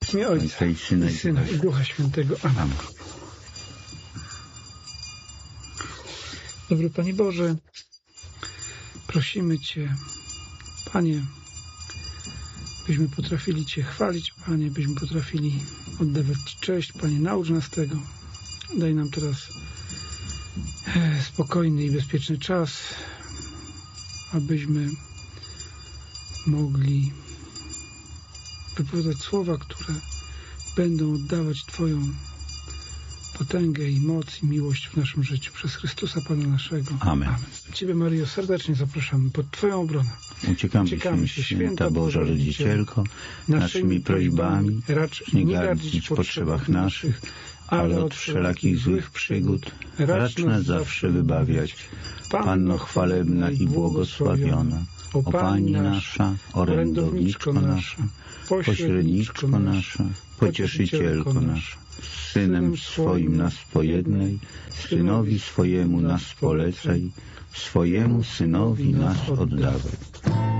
W imię Ojca i Syna i Ducha Świętego. Amen. Dobry Panie Boże, prosimy Cię, Panie, byśmy potrafili Cię chwalić, Panie, byśmy potrafili oddawać Ci cześć, Panie, naucz nas tego. Daj nam teraz spokojny i bezpieczny czas, abyśmy mogli wypowiadać słowa, które będą oddawać Twoją potęgę i moc i miłość w naszym życiu przez Chrystusa Pana naszego. Amen. Ciebie, Maryjo, serdecznie zapraszamy pod Twoją obronę. Uciekamy się, Święta Boża Rodzicielko, naszymi prośbami, racz nie gardzić w potrzebach naszych, ale od wszelakich złych przygód racz nas zawsze wybawiać. Panno chwalebna i błogosławiona, o Pani nasza, orędowniczko nasza, pośredniczko nasza, pocieszycielko nasza, z Synem swoim nas pojednaj, Synowi swojemu nas polecaj, swojemu Synowi nas oddawaj.